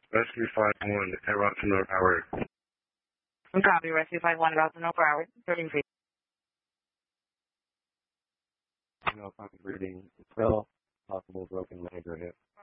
Rescue 5-1, en route to North Howard. Copy, Rescue 5-1, route to North Howard, 13 feet. No, I'm reading. Still possible broken leg or hip.